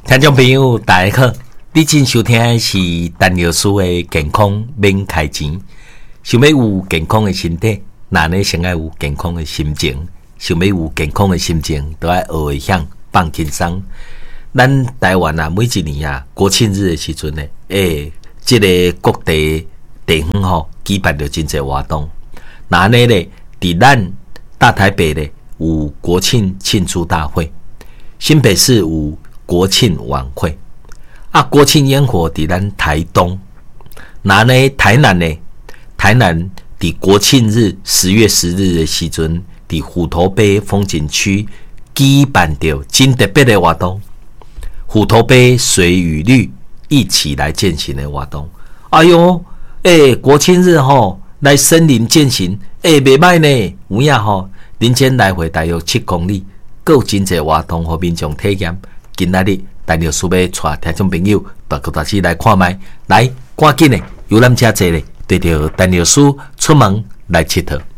听众朋友，大家好！你正收听的是陈老师的健康免开钱。想要有健康的身体，那呢先要有健康的心情。想要有健康的心情，都要学会晓放轻松。咱台湾啊，每一年啊，国庆日的时阵呢，这个各地地方吼举办着真侪活动。那呢咧，伫咱大台北咧有国庆庆祝大会，新北市有国庆晚会。啊，国庆烟火伫咱台东。那呢，台南呢？台南伫国庆日10月10日的时阵，伫虎头碑风景区举办着真特别的活动。虎头碑水与绿一起来践行的活动。哎呦，国庆日吼来森林践行，袂歹呢。有影吼，林间来回大约7公里，有真侪活动和民众体验。今仔日陈老师要带听众朋友大家来看卖，来赶紧的游览车坐咧，对着陈老师出门来佚佗。